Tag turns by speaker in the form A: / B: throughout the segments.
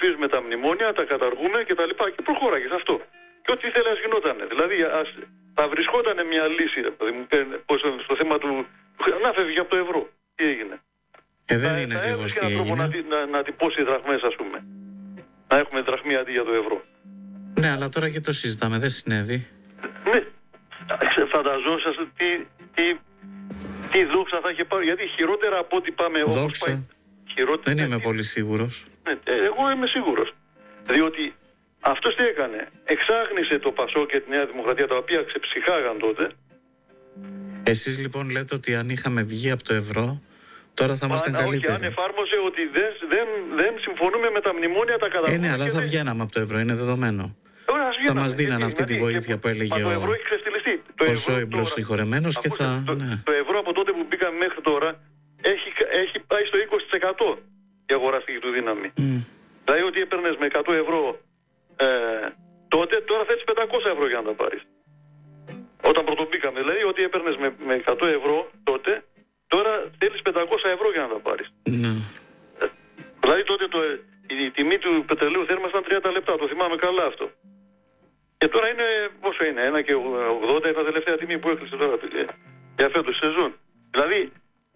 A: ψηφίζουμε τα μνημόνια, τα καταργούμε κτλ. Και προχώραγε σε αυτό. Και ό,τι ήθελε ας γινότανε. Δηλαδή θα βρισκότανε μια λύση στο θέμα του. Να φεύγει από το ευρώ. Τι έγινε?
B: Δεν είναι ακριβώς τι έγινε.
A: Να τυπώσει δραχμές, ας πούμε. Να έχουμε δραχμή αντί για το ευρώ.
B: Ναι, αλλά τώρα και το συζητάμε, δεν συνέβη.
A: Ναι. Φανταζόσαστε τι δόξα θα είχε πάρει. Γιατί χειρότερα από ό,τι πάμε.
B: Δόξα. Δεν είμαι πολύ σίγουρος.
A: Ναι, εγώ είμαι σίγουρος. Διότι αυτός τι έκανε? Εξάγνησε το ΠΑΣΟΚ και τη Νέα Δημοκρατία, τα οποία ξεψυχάγαν τότε.
B: Εσείς λοιπόν λέτε ότι αν είχαμε βγει από το ευρώ, τώρα θα ήμασταν καλύτεροι.
A: Όχι, αν εφάρμοζε ότι δεν συμφωνούμε με τα μνημόνια, τα καταργούμε.
B: Ναι, αλλά θα βγαίναμε από το ευρώ, είναι δεδομένο. Θα μας δίνανε αυτή τη βοήθεια που έλεγε
A: το ευρώ έχει ξεφτυλιστεί.
B: Ο Σόιμπλος συγχωρεμένος και θα...
A: Το ευρώ από τότε που μπήκαμε μέχρι τώρα έχει πάει στο 20% η αγοραστική του δύναμη. Δηλαδή ότι έπαιρνες με 100 ευρώ τότε, τώρα θέτεις 500 ευρώ για να τα πάρεις. Όταν πρωτομπήκαμε, δηλαδή ότι έπαιρνες με 100 ευρώ τότε, τώρα θέλεις 500 ευρώ για να τα πάρεις. Δηλαδή τότε η τιμή του πετρελαίου θέρμας ήταν 30 λεπτά, το θυμάμαι καλά αυτό. Και τώρα είναι, πόσο είναι, 1,80 είναι τα τελευταία τιμή που έκλεισε τώρα για φέτος σεζόν. Δηλαδή,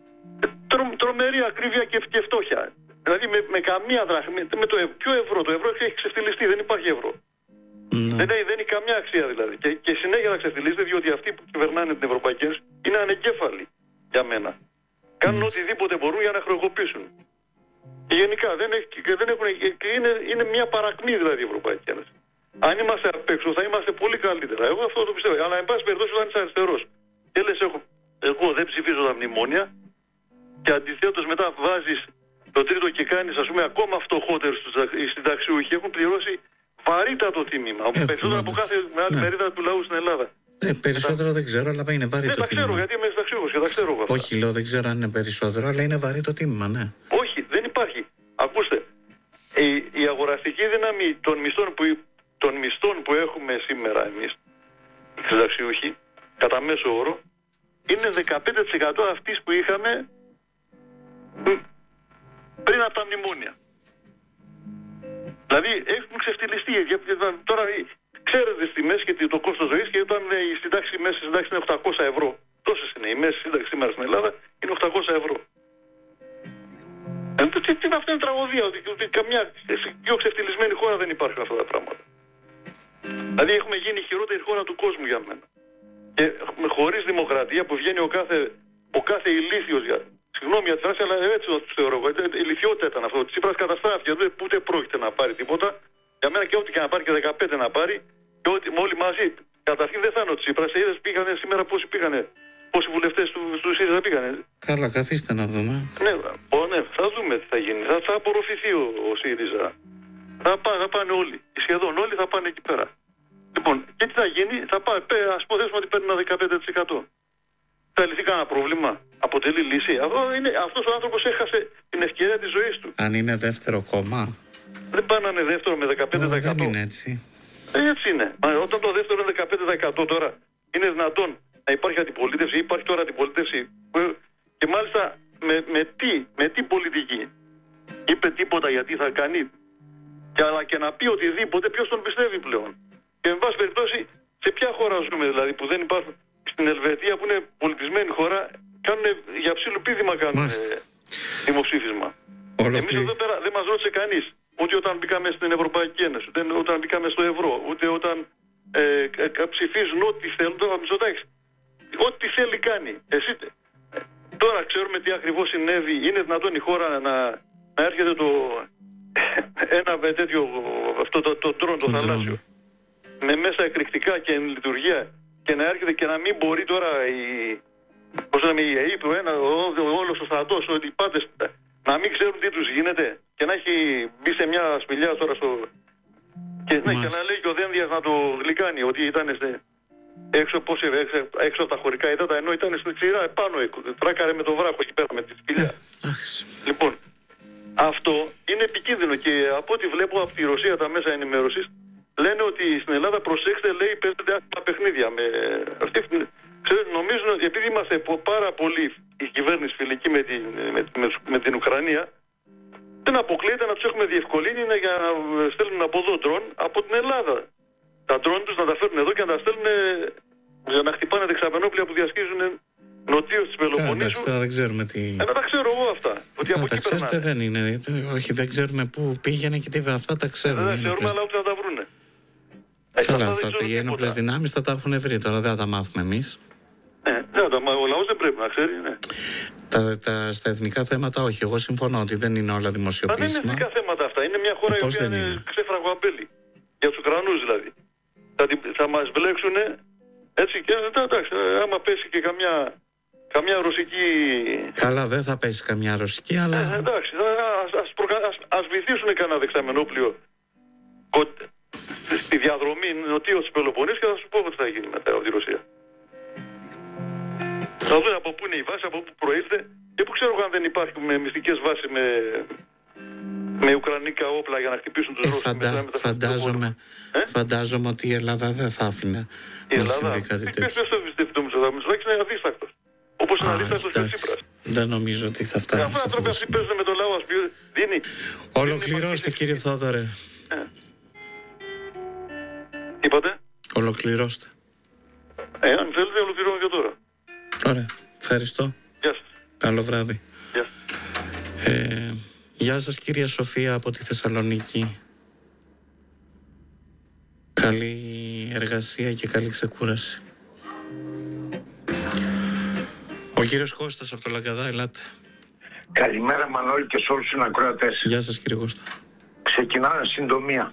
A: τρομερή ακρίβεια και φτώχεια. Δηλαδή με καμία δραχμή, με ποιο ευρώ, το ευρώ έχει ξεφτυλιστεί, δεν υπάρχει ευρώ. Δεν έχει καμιά αξία δηλαδή. Και συνέχεια θα ξεφτυλίζεται, διότι αυτοί που κυβερνάνε την Ευρωπαϊκή Ένωση είναι ανεγκέφαλοι για μένα. Κάνουν οτιδήποτε μπορούν για να χρεοκοπήσουν. Και γενικά είναι μια παρακμή δηλαδή η Ευρωπαϊκή Ένωση. Αν είμαστε απ' έξω θα είμαστε πολύ καλύτερα. Εγώ αυτό το πιστεύω. Αλλά εν πάση περιπτώσει όταν είσαι αριστερός και λες εγώ δεν ψηφίζω τα μνημόνια και αντιθέτως μετά βάζεις το τρίτο και κάνεις ας πούμε ακόμα φτωχότερους οι συνταξιούχοι, έχουν πληρώσει βαρύτατο τίμημα. Περισσότερο από κάθε άλλη μερίδα του λαού στην Ελλάδα.
B: Περισσότερο δεν ξέρω, αλλά είναι βαρύ το τίμημα.
A: Δεν τα ξέρω γιατί είμαι συνταξιούχος και τα ξέρω εγώ.
B: Όχι, λέω δεν ξέρω αν είναι περισσότερο, αλλά είναι βαρύ το τίμημα, ναι.
A: Όχι, δεν υπάρχει. Ακούστε, η αγοραστική δύναμη των μισθών που έχουμε σήμερα εμείς, οι συνταξιούχοι, κατά μέσο όρο, είναι 15% αυτής που είχαμε πριν από τα μνημόνια. Δηλαδή έχουν ξεφτυλιστεί. Τώρα ξέρετε τις τιμές και το κόστος ζωής και όταν η μέση συντάξη είναι 800 ευρώ. Τόσες είναι. Η μέση σύνταξη σήμερα στην Ελλάδα είναι 800 ευρώ. Αυτό είναι τραγωδία. Ότι καμιά πιο ξεφτυλισμένη χώρα δεν υπάρχουν αυτά τα πράγματα. Δηλαδή έχουμε γίνει η χειρότερη χώρα του κόσμου για μένα. Και χωρίς δημοκρατία που βγαίνει ο κάθε ηλίθιος συγγνώμη για τη φράση, αλλά έτσι το θεωρώ. Ηλιθιότητα ήταν αυτό. Ο Τσίπρας καταστράφηκε. Ούτε πρόκειται να πάρει τίποτα. Για μένα και ό,τι και να πάρει και 15 να πάρει. Και όλοι μαζί. Καταρχήν δεν θα είναι ο Τσίπρας. Είδες πήγανε σήμερα πόσοι βουλευτές του ΣΥΡΙΖΑ πήγανε.
B: Καλά, καθίστε να δούμε.
A: Ναι, θα δούμε τι θα γίνει. Θα απορροφηθεί ο ΣΥΡΙΖΑ. Θα πάνε όλοι. Σχεδόν όλοι θα πάνε εκεί πέρα. Λοιπόν, και τι θα γίνει, ας υποθέσουμε ότι παίρνει ένα 15%. Θα λυθεί κανένα πρόβλημα? Αποτελεί λύση? Αυτός ο άνθρωπος έχασε την ευκαιρία της ζωής του.
B: Αν είναι δεύτερο κόμμα.
A: Δεν πάνε να είναι δεύτερο με 15%.
B: Δεν είναι έτσι.
A: Έτσι είναι. Όταν το δεύτερο είναι 15% τώρα, είναι δυνατόν να υπάρχει αντιπολίτευση? Υπάρχει τώρα αντιπολίτευση. Και μάλιστα με τι πολιτική? Είπε τίποτα γιατί θα κάνει. Αλλά και να πει οτιδήποτε, ποιος τον πιστεύει πλέον? Και με βάση περιπτώσει, σε ποια χώρα ζούμε δηλαδή που δεν υπάρχουν? Στην Ελβετία που είναι πολιτισμένη χώρα, κάνουν για ψήλου πίδημα δημοψήφισμα. Εμείς εδώ πέρα δεν μας ρώτησε κανείς. Ούτε όταν μπήκαμε στην Ευρωπαϊκή Ένωση, ούτε όταν μπήκαμε στο ευρώ, ούτε όταν ψηφίζουν ό,τι θέλουν. Τώρα Μητσοτάκης, ό,τι θέλει κάνει. Τώρα ξέρουμε τι ακριβώς συνέβη. Είναι δυνατόν η χώρα να έρχεται ένα τέτοιο, αυτό το ντρόν, το θαλάσσιο, με μέσα εκρηκτικά και εν λειτουργία, και να έρχεται και να μην μπορεί τώρα η ΑΕΠ, όλος ο στρατός, ότι οι πάντες να μην ξέρουν τι τους γίνεται και να έχει μπει σε μια σπηλιά τώρα και να λέει και ο Δένδιας να το γλυκάνει ότι ήταν έξω από τα χωρικά υδάτα, ενώ ήταν στην ξηρά επάνω, τράκαρε με το βράχο εκεί πέρα με τη σπηλιά. Λοιπόν, αυτό είναι επικίνδυνο και από ό,τι βλέπω από τη Ρωσία τα μέσα ενημέρωσης λένε ότι στην Ελλάδα, προσέξτε, λέει, παίζονται άσχημα παιχνίδια. Νομίζουν ότι επειδή είμαστε πάρα πολύ η κυβέρνηση φιλική με την Ουκρανία, δεν αποκλείεται να τους έχουμε διευκολύνει για να στέλνουν από εδώ ντρόν από την Ελλάδα. Τα ντρόν τους να τα φέρουν εδώ και να τα στέλνουν για να χτυπάνε δεξαμενόπλια που διασχίζουν νοτίως της Πελοποννήσου.
B: Εντάξει, τώρα δεν ξέρουμε τι.
A: Να τα ξέρω εγώ αυτά. Ότι από
B: τα
A: εκεί
B: ξέρετε
A: περνάνε.
B: δεν είναι. Όχι, δεν ξέρουμε πού πήγαινε και τι. Αυτά τα ξέρουμε.
A: Δεν ξέρουμε, αλλά ούτε να τα βρούνε.
B: Καλά, αυτά οι ένοπλες δυνάμεις θα τα έχουν βρει. Τώρα δεν θα τα μάθουμε εμείς.
A: Ο λαός δεν πρέπει να ξέρει, ναι.
B: Στα εθνικά θέματα όχι. Εγώ συμφωνώ ότι δεν είναι όλα δημοσιοποιήσιμα.
A: Δεν είναι εθνικά θέματα αυτά. Είναι μια χώρα η οποία είναι ξέφραγο αμπέλι. Για τους Ουκρανούς δηλαδή. Θα μας μπλέξουν έτσι και εντάξει, άμα πέσει και καμιά ρωσική. Καλά,
B: δεν θα πέσει καμιά ρωσική, αλλά.
A: Εντάξει, ας βυθίσουν κανένα δεξαμενόπλιο στη διαδρομή νοτίως της Πελοποννήσου και θα σου πω τι θα γίνει μετά από τη Ρωσία. Θα δούμε από πού είναι η βάση, από πού προήλθε και πού ξέρω αν δεν υπάρχουν μυστικές βάσεις με ουκρανικά όπλα για να χτυπήσουν τους Ρώσους.
B: Φαντάζομαι ότι η Ελλάδα δεν θα άφηνε να συμβεί κάτι τέτοιο.
A: Ποιος θα εμπιστευτεί το Μητσοτάκη, είναι αδίστακτος. Όπως είναι αδίστακτος και ο Τσίπρας.
B: Δεν νομίζω ότι θα φτάσει.
A: Αυτοί οι άνθρωποι αυτοί παίζουν με το λαό, ας πει.
B: Ολοκληρώστε κύριε Θόδωρε.
A: Είπατε.
B: Ολοκληρώστε.
A: Αν θέλετε ολοκληρώνω και τώρα.
B: Ωραία. Ευχαριστώ.
A: Γεια σας.
B: Καλό βράδυ.
A: Γεια σας.
B: Γεια σας κυρία Σοφία από τη Θεσσαλονίκη. Καλή εργασία και καλή ξεκούραση. Ο κύριος Κώστας από το Λαγκαδά, ελάτε.
C: Καλημέρα Μανώλη και σε όλους τους ακροατές.
B: Γεια σας κύριε Κώστα.
C: Ξεκινάω συντομία.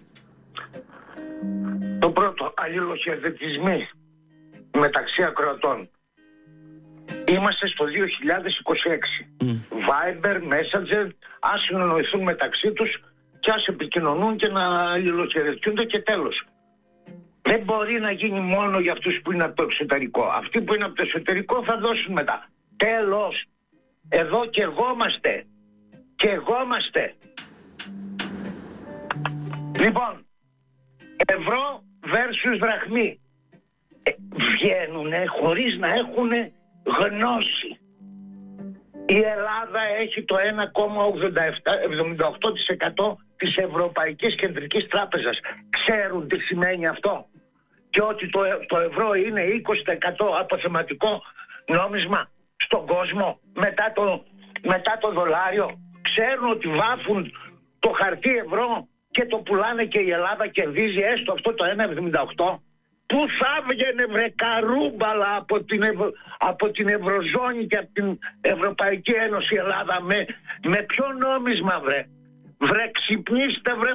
C: Το πρώτο, αλληλοχαιρετισμοί μεταξύ ακροατών. Είμαστε στο 2026. Viber, Messenger, ας συνοηθούν μεταξύ τους και ας επικοινωνούν και να αλληλοχαιρετιούνται και τέλος. Δεν μπορεί να γίνει μόνο για αυτούς που είναι από το εξωτερικό. Αυτοί που είναι από το εσωτερικό θα δώσουν μετά. Τέλος. Εδώ και εγώμαστε. Και εγώμαστε. Λοιπόν, ευρώ versus δραχμή. Βγαίνουνε χωρίς να έχουν γνώση. Η Ελλάδα έχει το 1,78% της Ευρωπαϊκής Κεντρικής Τράπεζας. Ξέρουν τι σημαίνει αυτό? Και ότι το ευρώ είναι 20% αποθεματικό νόμισμα στον κόσμο μετά το δολάριο. Ξέρουν ότι βάφουν το χαρτί ευρώ και το πουλάνε και η Ελλάδα κερδίζει έστω αυτό το 1,78. Πού θα έβγαινε βρε καρούμπαλα από την Ευρωζώνη και από την Ευρωπαϊκή Ένωση Ελλάδα με ποιο νόμισμα βρε ξυπνήστε βρε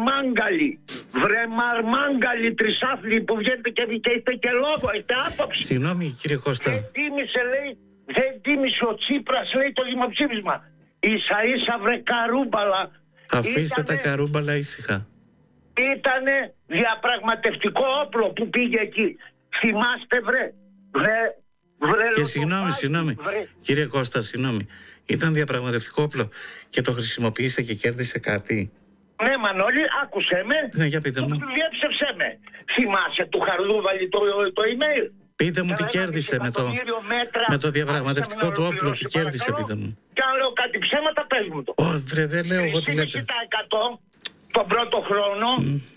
C: μαρμάγκαλοι τρισάθλοι που βγαίνετε και είστε και λόγο, είστε άποψη.
B: Συγγνώμη κύριε Κώστα.
C: Δεν τίμησε ο Τσίπρας λέει το δημοψήφισμα. Ίσα ίσα βρε καρούμπαλα.
B: Αφήστε τα καρούμπαλα ήσυχα.
C: Ήτανε διαπραγματευτικό όπλο που πήγε εκεί. Θυμάστε βρε
B: και συγγνώμη κύριε Κώστα, συγγνώμη. Ήταν διαπραγματευτικό όπλο και το χρησιμοποίησε και κέρδισε κάτι?
C: Ναι Μανώλη, άκουσέ με.
B: Ναι, για πείτε μου.
C: Διέψευσέ με. Θυμάσαι του Χαρδούβαλη το email?
B: Πείτε μου τι κέρδισε με το διαπραγματευτικό του όπλο, τι κέρδισε, πείτε μου.
C: Και αν λέω κάτι ψέματα, πες μου το.
B: Βρε, δεν λέω εγώ τι λέτε.
C: 20% τον πρώτο χρόνο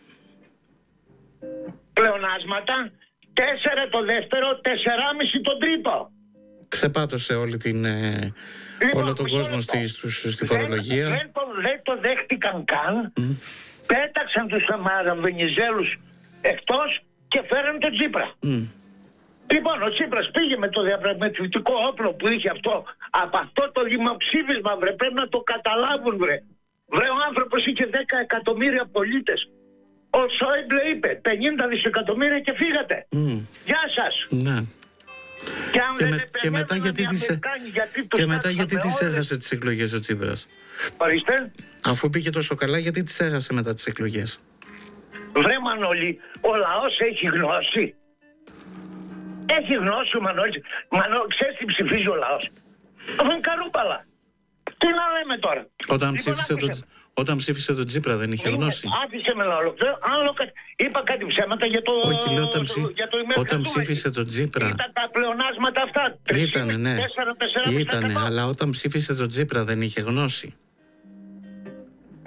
C: πλεονάσματα, 4 το δεύτερο, 4,5 τον τρίτο.
B: Ξεπάτωσε όλο τον κόσμο στη φορολογία.
C: Δεν το δέχτηκαν καν. Πέταξαν τους Αμαραβενιζέλους εκτός και φέραν τον Τσίπρα. Λοιπόν, ο Τσίπρας πήγε με το διαπραγματευτικό όπλο που είχε αυτό. Από αυτό το δημοψήφισμα πρέπει να το καταλάβουν ο άνθρωπος είχε 10 εκατομμύρια πολίτες. Ο Σόιμπλε είπε 50 δισεκατομμύρια και φύγατε. Γεια σας.
B: Ναι.
C: Και μετά
B: γιατί τις έχασε τις εκλογές ο Τσίπρας?
C: Ορίστε.
B: Αφού πήγε τόσο καλά, γιατί τις έχασε μετά τις εκλογές?
C: Βρε Μανώλη, ο λαός έχει γνώση. Έχει γνώση ο Μανώλης. Ξέρεις τι ψηφίζει ο λαός? Αυτό είναι καρούπαλα. Τι να λέμε τώρα?
B: Όταν ψήφισε τον Τσίπρα δεν είχε γνώση?
C: Άφησε με να ολοκληρώσω. Είπα κάτι ψέματα για το...
B: Όχι, λέω όταν ψήφισε τον Τσίπρα.
C: Ήταν τα πλεονάσματα αυτά.
B: Ήτανε, ναι. Ήτανε, αλλά όταν ψήφισε τον Τσίπρα δεν είχε γνώση?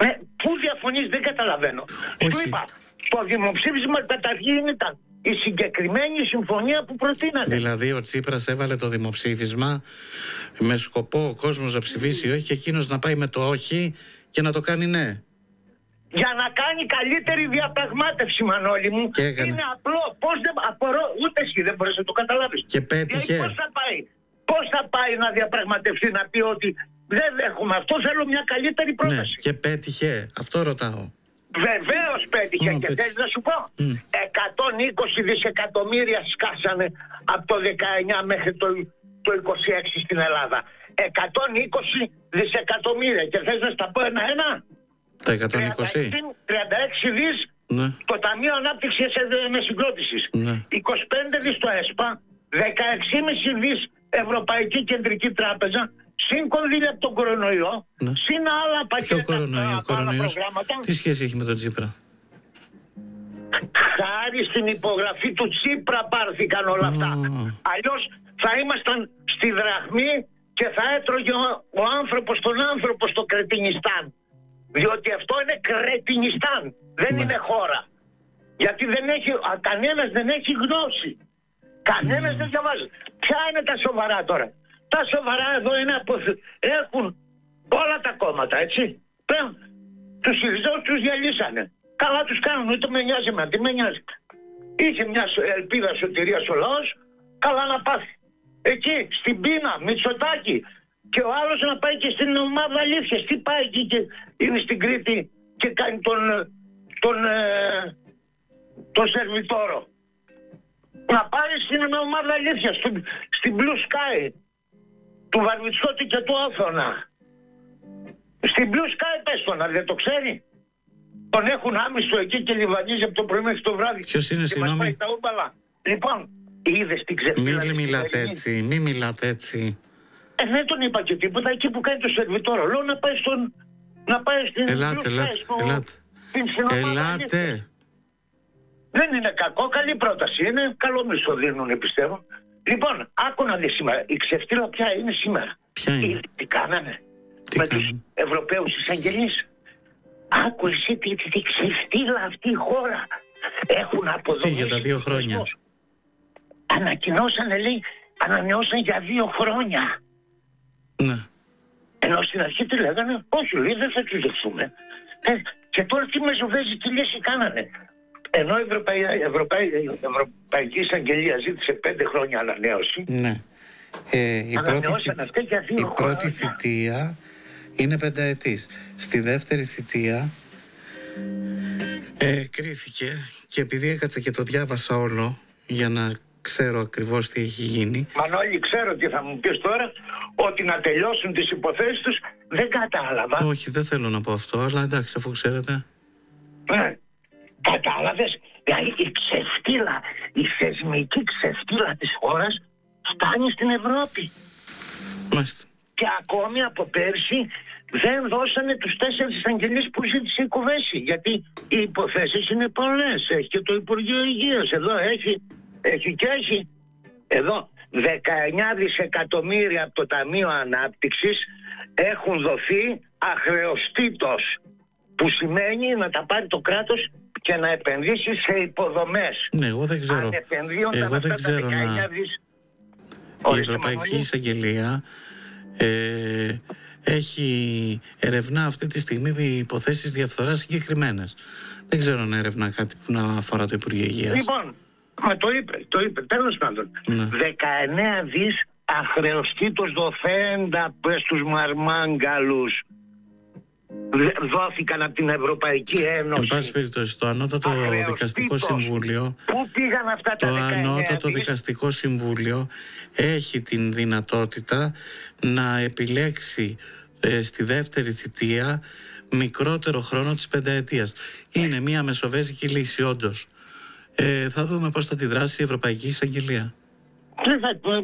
C: Πού διαφωνείς, δεν καταλαβαίνω.
B: Όχι.
C: Σου είπα, το δημοψήφισμα καταρχήν ήταν η συγκεκριμένη συμφωνία που προτείνατε.
B: Δηλαδή ο Τσίπρας έβαλε το δημοψήφισμα με σκοπό ο κόσμος να ψηφίσει όχι και εκείνος να πάει με το όχι και να το κάνει ναι.
C: Για να κάνει καλύτερη διαπραγμάτευση, Μανώλη μου. Είναι απλό. Πώς δεν απορώ, ούτε εσύ δεν μπορείς να το καταλάβεις.
B: Και πέτυχε.
C: Πώς θα πάει να διαπραγματευτεί, να πει ότι δεν δέχομαι αυτό, θέλω μια καλύτερη πρόταση.
B: Ναι, και πέτυχε. Αυτό ρωτάω.
C: Βεβαίως πέτυχε και θες να σου πω. 120 δισεκατομμύρια σκάσανε από το 19 μέχρι το 26 στην Ελλάδα. 120 δισεκατομμύρια και θες να στα πω ένα-ένα.
B: Τα 120.
C: 36 δις το Ταμείο Ανάπτυξης Μεσυγκρότησης. 25 δις το ΕΣΠΑ. 16,5 δις Ευρωπαϊκή Κεντρική Τράπεζα. Συν κονδύλια από τον κορονοϊό. Συν άλλα πακέτα άλλα προγράμματα.
B: Τι σχέση έχει με τον Τσίπρα?
C: Χάρη στην υπογραφή του Τσίπρα πάρθηκαν όλα αυτά. Αλλιώς θα ήμασταν στη δραχμή και θα έτρωγε ο άνθρωπος τον άνθρωπο στο Κρετινιστάν. Διότι αυτό είναι Κρετινιστάν, δεν είναι χώρα. Γιατί κανένας δεν έχει γνώση. Κανένας δεν διαβάζει. Ποια είναι τα σοβαρά τώρα? Τα σοβαρά εδώ είναι έχουν όλα τα κόμματα, έτσι. Τους Συριζέους τους διαλύσανε. Καλά τους κάνουν, ούτε με νοιάζει με τι με νοιάζει. Είχε μια ελπίδα σωτηρίας ο λαός, καλά να πάθει. Εκεί, στην πείνα, Μητσοτάκη. Και ο άλλος να πάει και στην ομάδα αλήθειας. Τι πάει εκεί και είναι στην Κρήτη και κάνει τον σερβιτόρο. Να πάει στην ομάδα αλήθειας, στην Blue Sky, του Βαρβιτσιώτη και του Όθωνα. Στην Blue Sky πες το, δεν το ξέρει. Τον έχουν άμυστο εκεί και λιβανίζει από το πρωί μέχρι το βράδυ.
B: Ποιος είναι, συγγνώμη?
C: Λοιπόν, είδες την ξεφύλα.
B: Μην μιλάτε έτσι.
C: Δεν τον είπα και τίποτα, εκεί που κάνει το σερβιτόρο. Λέω να πάει στην...
B: Ελάτε.
C: Δεν είναι κακό, καλή πρόταση είναι, καλό μισθό δίνουν, πιστεύω. Λοιπόν, άκου να δεις σήμερα, η ξεφτύλα ποια είναι σήμερα?
B: Ποια είναι?
C: Τι κάνανε με τους Ευρωπαίους εισαγγελείς? Άκου εσύ τι ξεφτύλα αυτή η χώρα. Έχουν αποδομήσει.
B: Τι για τα 2 χρόνια?
C: Ανακοινώσανε, λέει, ανανεώσαν για 2 χρόνια.
B: Ναι.
C: Ενώ στην αρχή τι λέγανε? Όχι, λέει, δεν θα τους δεχθούμε. Και τώρα τι μεζοβέζικη λύση κάνανε? Ενώ η Ευρωπαϊκή Εισαγγελία ζήτησε 5 χρόνια ανανέωση.
B: Ναι. Η πρώτη θητεία είναι 5 ετής. Στη δεύτερη θητεία κρίθηκε και επειδή έκατσα και το διάβασα όλο για να ξέρω ακριβώς τι έχει γίνει.
C: Μανώλη, ξέρω τι θα μου πεις τώρα, ότι να τελειώσουν τις υποθέσεις τους δεν κατάλαβα.
B: Όχι, δεν θέλω να πω αυτό, αλλά εντάξει, αφού ξέρετε.
C: Κατάλαβες, δηλαδή η ξεφτύλα, η θεσμική ξεφτύλα της χώρας φτάνει στην Ευρώπη.
B: Μάλιστα.
C: Και ακόμη από πέρσι δεν δώσανε τους 4 εισαγγελείς που ζήτησε η Κουβέση, γιατί οι υποθέσεις είναι πολλές. Έχει και το Υπουργείο Υγείας, εδώ έχει και έχει. Εδώ 19 δισεκατομμύρια από το Ταμείο Ανάπτυξης έχουν δοθεί αχρεωστήτως, που σημαίνει να τα πάρει το κράτος και να επενδύσει σε υποδομές.
B: Ναι, εγώ δεν ξέρω.
C: Εγώ δεν ξέρω
B: η Ευρωπαϊκή Εισαγγελία έχει ερευνά αυτή τη στιγμή υποθέσεις διαφθοράς συγκεκριμένες. Δεν ξέρω να ερευνά κάτι που να αφορά το Υπουργείο Υγείας.
C: Λοιπόν, το είπε, τέλος πάντων. Ναι. 19 δις αχρεωστήτως δοθέντα στους μαρμάγκαλους δόθηκαν από την Ευρωπαϊκή Ένωση.
B: Εν πάση περιπτώσει, το Ανώτατο Δικαστικό Συμβούλιο.
C: Πού πήγαν αυτά τα 19
B: Το Ανώτατο Δικαστικό Συμβούλιο έχει την δυνατότητα να επιλέξει στη δεύτερη θητεία μικρότερο χρόνο της 5ετίας. Είναι μια μεσοβέζικη λύση, όντως. Θα δούμε πώς θα αντιδράσει η Ευρωπαϊκή Εισαγγελία.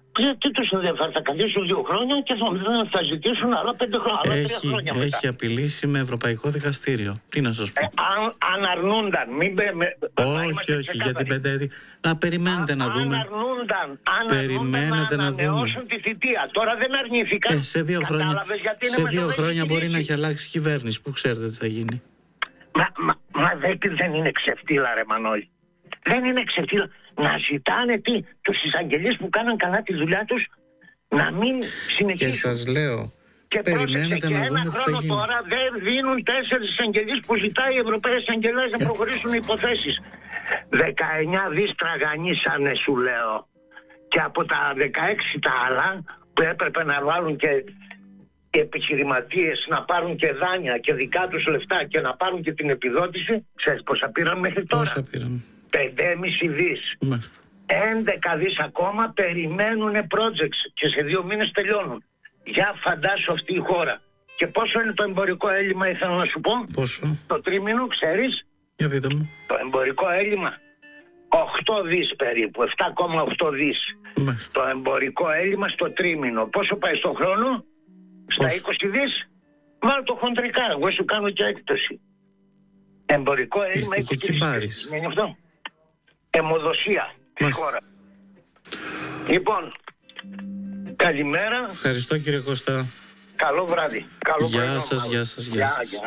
C: Τι τους ενδιαφέρει, θα καθίσουν 2 χρόνια και θα ζητήσουν άλλα 5 χρόνια, άλλα 3 χρόνια μετά.
B: Έχει απειλήσει με Ευρωπαϊκό Δικαστήριο. Τι να σας πω.
C: Αν αρνούνταν,
B: όχι, για την πενταετία. Να περιμένετε να δούμε.
C: Αν αρνούνταν να ανανεώσουν τη θητεία. Τώρα δεν αρνήθηκαν.
B: Σε 2 χρόνια μπορεί να έχει αλλάξει η κυβέρνηση. Πού ξέρετε τι θα γίνει.
C: Μα δεν είναι ξεφτύλα, ρε Μανώλη. Δεν είναι ξεφτύλα. Να ζητάνε τους εισαγγελείς που κάναν καλά τη δουλειά τους να μην συνεχίσουν.
B: Και σας λέω,
C: και
B: περιμένετε να δούμε τι θα γίνει.
C: Τώρα δεν δίνουν 4 εισαγγελείς που ζητάει οι Ευρωπαίοι εισαγγελές να προχωρήσουν υποθέσεις. 19 δις τραγανίσανε, σου λέω. Και από τα 16 τα άλλα που έπρεπε να βάλουν και οι επιχειρηματίες να πάρουν και δάνεια και δικά τους λεφτά και να πάρουν και την επιδότηση, ξέρεις πόσα πήραν μέχρι τώρα?
B: Πόσα πήραν?
C: 5,5 δις. 11 δις ακόμα περιμένουν projects και σε 2 μήνες τελειώνουν. Για φαντάσου αυτή η χώρα. Και πόσο είναι το εμπορικό έλλειμμα, ήθελα να σου πω?
B: Πόσο?
C: Το τρίμηνο, ξέρεις?
B: Για πείτε μου.
C: Το εμπορικό έλλειμμα 8 δις περίπου, 7,8 δις. Το εμπορικό έλλειμμα στο τρίμηνο. Πόσο πάει στο χρόνο? Στα 20 δις. Βάλω το χοντρικά, εγώ σου κάνω και έκπτωση. Εμπορικό έλλειμμα 20 δις. Είναι αυτό. Αιμοδοσία στη χώρα. Λοιπόν, καλημέρα.
B: Ευχαριστώ κύριε Κώστα.
C: Καλό βράδυ. Καλό
B: γεια σας, γεια σας, γεια σας.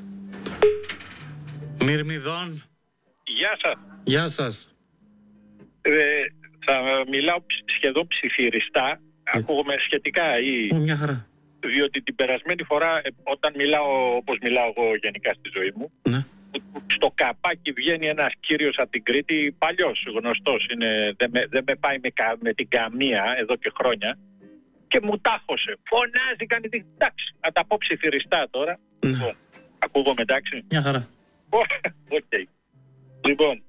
B: Μυρμηδόν.
D: Γεια σας.
B: Γεια σας.
D: Θα μιλάω σχεδόν ψιθυριστά. Ακούγομαι σχετικά ή...
B: Μια χαρά.
D: Διότι την περασμένη φορά, όταν μιλάω όπως μιλάω εγώ γενικά στη ζωή μου,
B: ναι,
D: στο καπάκι βγαίνει ένας κύριος από την Κρήτη, παλιός, γνωστός, δεν με πάει με την καμία εδώ και χρόνια, και μου τάχωσε. Φωνάζει, κάνει την... Εντάξει, να τα πω ψιθυριστά τώρα.
B: Ναι.
D: Ακούγομαι, εντάξει?
B: Μια χαρά.
D: Okay. Λοιπόν,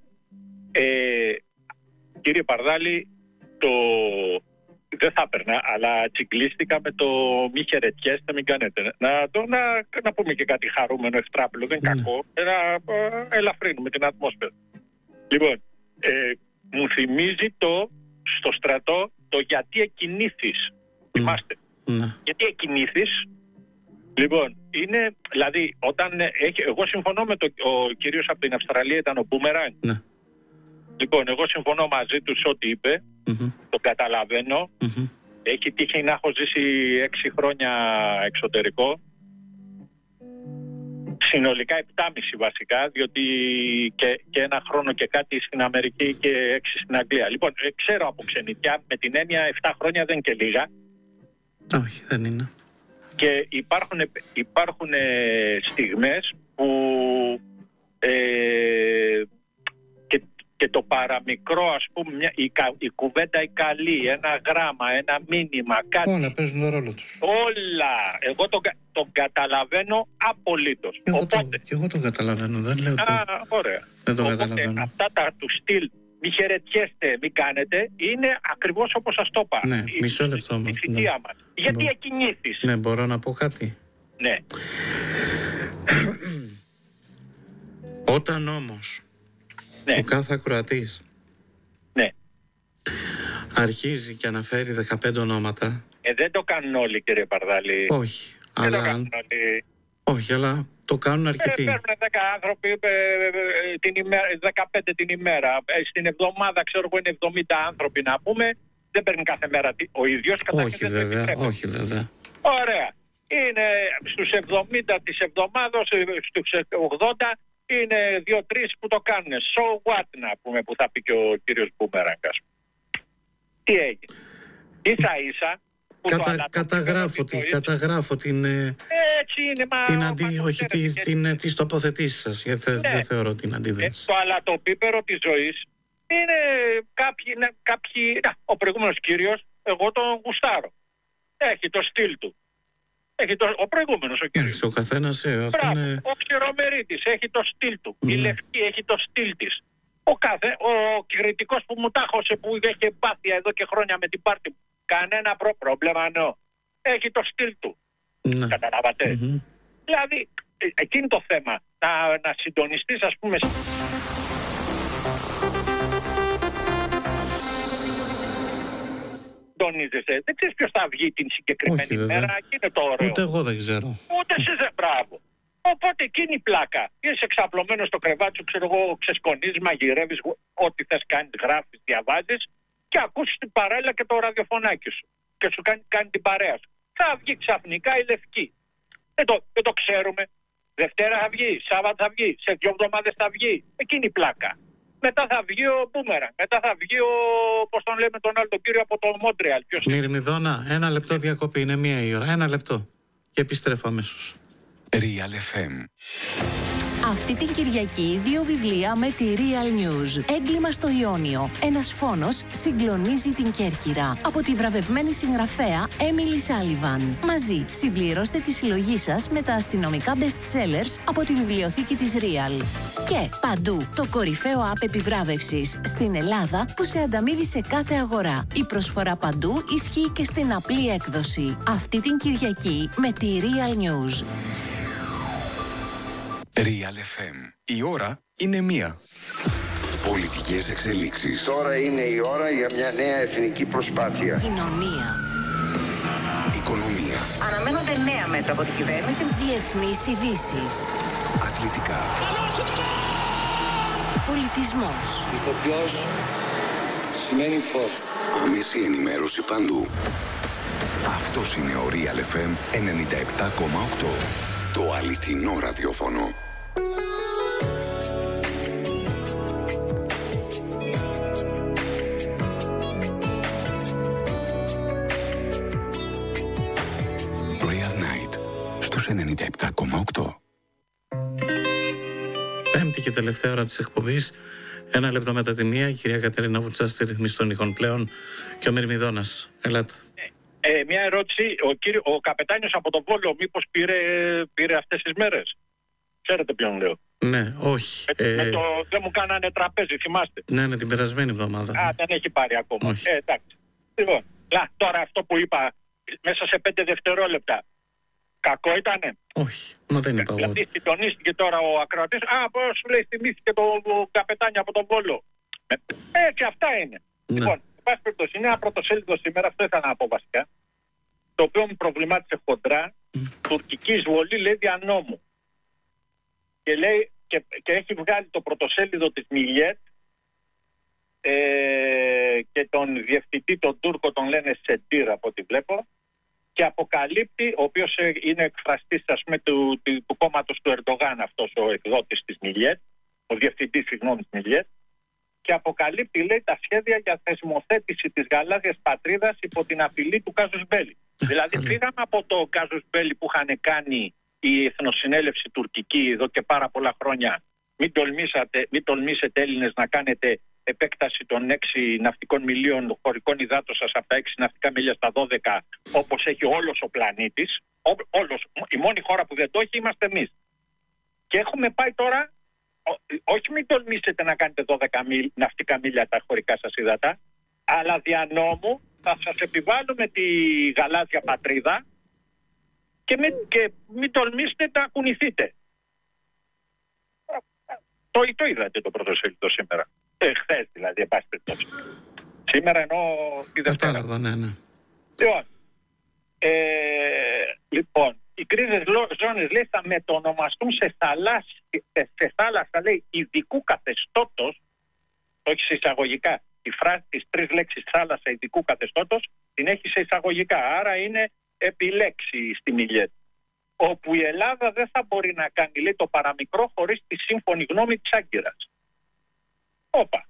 D: κύριε Παρδάλη, δεν θα έπαιρνα, αλλά τσιγκλίστηκα με το μη χαιρετιέστε, μην κάνετε. Να πούμε και κάτι χαρούμενο, ευτράπελο, δεν είναι κακό. Να ελαφρύνουμε την ατμόσφαιρα. Λοιπόν, μου θυμίζει στο στρατό το γιατί εκκινήθης. Θυμάστε. Γιατί εκκινήθης. Λοιπόν, είναι, δηλαδή, εγώ συμφωνώ με ο κύριος από την Αυστραλία, ήταν ο Μπούμερανγκ.
B: Ναι.
D: Λοιπόν, εγώ συμφωνώ μαζί του σε ό,τι είπε, το καταλαβαίνω. Έχει τύχει να έχω ζήσει 6 χρόνια εξωτερικό. Συνολικά 7,5 βασικά, διότι και 1 χρόνο και κάτι στην Αμερική και 6 στην Αγγλία. Λοιπόν, ξέρω από ξενιτιά, με την έννοια 7 χρόνια δεν και λίγα.
B: Όχι, δεν είναι.
D: Και υπάρχουν στιγμές που και το παραμικρό, ας πούμε, η κουβέντα η καλή, ένα γράμμα, ένα μήνυμα, κάτι.
B: Όλα παίζουν τον ρόλο τους.
D: Όλα. Εγώ τον καταλαβαίνω απολύτως.
B: Και εγώ τον καταλαβαίνω, δεν λέω
D: ωραία.
B: Δεν τον καταλαβαίνω.
D: Αυτά του στυλ, μη χαιρετιέστε, μη κάνετε, είναι ακριβώς όπως σας το είπα.
B: Ναι, μισό λεπτό όμως.
D: Η θητεία μας. Γιατί εκκινήθης.
B: Ναι, μπορώ να πω κάτι?
D: Ναι.
B: Όταν όμως ο κάθε ακροατής αρχίζει και αναφέρει 15 ονόματα.
D: Δεν το κάνουν όλοι, κύριε Παρδάλη.
B: Όχι, αλλά το κάνουν αρκετοί.
D: Παίρνουν 10 άνθρωποι την ημέρα, 15 την ημέρα. Στην εβδομάδα, ξέρω εγώ, είναι 70 άνθρωποι να πούμε. Δεν παίρνει κάθε μέρα ο ίδιος.
B: Όχι βέβαια.
D: Ωραία. Είναι στους 70 της εβδομάδας, στους 80 είναι 2-3 που το κάνουν. So what, να πούμε, που θα πει και ο κύριος Μπούμεραγκ. Τι έγινε? Ίσα-ίσα
B: καταγράφω τις τοποθετήσεις σας, γιατί δεν θεωρώ την αντίδραση.
D: Το αλατοπίπερο της ζωής είναι κάποιοι... Ο προηγούμενος κύριος, εγώ τον γουστάρω. Έχει το στυλ του. Ο προηγούμενος ο κύριος.
B: Ο καθένας
D: Ο Ξηρομερίτης έχει το στυλ του. Η Λευκή έχει το στυλ της. Ο κριτικός που μου τάχωσε, που είχε εμπάθεια εδώ και χρόνια με την πάρτη, κανένα πρόβλημα, έχει το στυλ του. Καταλάβατε? Δηλαδή, εκείνη το θέμα, να συντονιστείς, ας πούμε, αγωνίζεσαι. Δεν ξέρεις ποιος θα βγει την συγκεκριμένη μέρα και είναι το ωραίο.
B: Ούτε εγώ δεν ξέρω.
D: Ούτε εσύ δεν μπράβο. Οπότε εκείνη η πλάκα. Είσαι εξαπλωμένος στο κρεβάτι σου, ξέρω εγώ, ξεσκονίζεις, μαγειρεύεις, ό,τι θες κάνεις, γράφεις, διαβάζεις και ακούσεις την παράλληλα και το ραδιοφωνάκι σου. Και σου κάνει την παρέα σου. Θα βγει ξαφνικά η Λευκή. Δεν το ξέρουμε. Δευτέρα θα βγει, Σάββατο θα βγει, σε 2 εβδομάδες θα βγει. Εκείνη η πλάκα. Μετά θα βγει ο Μπούμεραν. Μετά θα βγει πώς τον λέμε τον άλλο τον κύριο από το Μόντρεαλ.
B: Μυρμηδόνα, 1 λεπτό διακοπή. Είναι 1 η ώρα. 1 λεπτό. Και επιστρέφω αμέσως.
E: Real FM.
F: Αυτή την Κυριακή 2 βιβλία με τη Real News. Έγκλημα στο Ιόνιο. Ένας φόνος συγκλονίζει την Κέρκυρα. Από τη βραβευμένη συγγραφέα Emily Sullivan. Μαζί συμπληρώστε τη συλλογή σας με τα αστυνομικά best sellers από τη βιβλιοθήκη της Real. Και παντού το κορυφαίο app επιβράβευσης στην Ελλάδα που σε ανταμείβει σε κάθε αγορά. Η προσφορά παντού ισχύει και στην απλή έκδοση. Αυτή την Κυριακή με τη Real News.
E: Real FM. Η ώρα είναι 1. Πολιτικές εξελίξεις.
G: Τώρα είναι η ώρα για μια νέα εθνική προσπάθεια.
F: Κοινωνία.
E: Οικονομία.
H: Αναμένονται νέα μέτρα από την κυβέρνηση.
F: Διεθνείς ειδήσεις.
E: Αθλητικά.
F: Πολιτισμός.
G: Ηθοποιός σημαίνει φως.
E: Άμεση ενημέρωση παντού. Αυτός είναι ο Real FM 97,8. Το αληθινό ραδιόφωνο. Real Night στους 97,8.
B: Πέμπτη και τελευταία ώρα της εκπομπής. 1 λεπτό μετά τη 1, η κυρία Κατερίνα Βουτσά στη ρυθμίση των ηχών πλέον και ο Μυρμηδόνας. Ελάτε.
D: Μια ερώτηση. Ο καπετάνιος από τον Βόλο μήπως πήρε αυτές τις μέρες? Ξέρετε ποιον λέω?
B: Ναι, όχι.
D: Δεν μου κάνανε τραπέζι, θυμάστε?
B: Ναι, την περασμένη εβδομάδα.
D: Δεν έχει πάρει ακόμα. Εντάξει. Λοιπόν, τώρα αυτό που είπα μέσα σε 5 δευτερόλεπτα, κακό ήτανε?
B: Όχι, μα δεν είπα εγώ.
D: Δηλαδή συντονίστηκε τώρα ο ακροατής. Πώς λέει, θυμήθηκε το καπετάνιο από τον Βόλο. Και αυτά είναι.
B: Ναι.
D: Λοιπόν, είναι ένα πρωτοσέλιδο σήμερα, αυτό ήθελα να πω βασικά, το οποίο μου προβλημάτισε χοντρά. Τουρκική εισβολή, λέει, δια νόμου. Και λέει, και έχει βγάλει το πρωτοσέλιδο της Μιλιέτ και τον διευθυντή, τον Τούρκο, τον λένε Σεντήρ από ό,τι βλέπω, και αποκαλύπτει, ο οποίος είναι εκφραστής, ας πούμε, του κόμματος του Ερντογάν, αυτός ο εκδότης της Μιλιέτ, ο διευθυντής, συγγνώμη, της Μιλιέτ, και αποκαλύπτει, λέει, τα σχέδια για θεσμοθέτηση της γαλάζιας πατρίδας υπό την απειλή του Κάζους Μπέλι. Δηλαδή φύγαμε από το Κάζους Μπέλι που είχαν κάνει η Εθνοσυνέλευση τουρκική εδώ και πάρα πολλά χρόνια. Μην τολμήσετε Έλληνες να κάνετε επέκταση των 6 ναυτικών μιλίων χωρικών υδάτων σας από τα 6 ναυτικά μίλια στα 12, όπως έχει όλος ο πλανήτης. Η μόνη χώρα που δεν το έχει είμαστε εμείς. Και έχουμε πάει τώρα. Όχι, μην τολμήσετε να κάνετε 12 ναυτικά μίλια τα χωρικά σας ύδατα, αλλά δια νόμου θα σας επιβάλλουμε τη γαλάζια πατρίδα και μην τολμήσετε να κουνηθείτε. Το είδατε το πρωτοσέλιδο σήμερα. Χθες δηλαδή, εν πάση περιπτώσει. Σήμερα εννοώ τη Δευτέρα.
B: Κατάλαβα, ναι.
D: Λοιπόν, οι κρίζες ζώνες, λέει, θα μετονομαστούν σε θάλασσα, λέει, ειδικού καθεστώτος, όχι σε εισαγωγικά. Η φράση της 3 λέξεις θάλασσα ειδικού καθεστώτος την έχει σε εισαγωγικά, άρα είναι επιλέξη στη Μιλιέτ. Όπου η Ελλάδα δεν θα μπορεί να κάνει, λέει, το παραμικρό χωρίς τη σύμφωνη γνώμη της Άγκυρας. Όπα.